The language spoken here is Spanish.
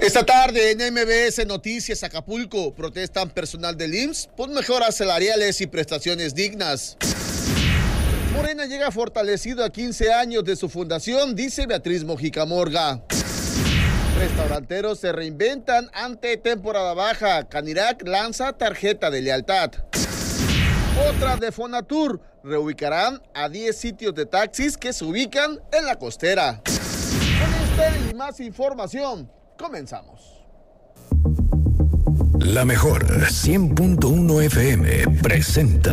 Esta tarde en MBS Noticias Acapulco protestan personal del IMSS por mejoras salariales y prestaciones dignas. Morena llega fortalecido a 15 años de su fundación, dice Beatriz Mojica Morga. Restauranteros se reinventan ante temporada baja. Canirac lanza tarjeta de lealtad. Otra de Fonatur, reubicarán a 10 sitios de taxis que se ubican en la costera. Con esta y más información, comenzamos. La mejor 100.1 FM presenta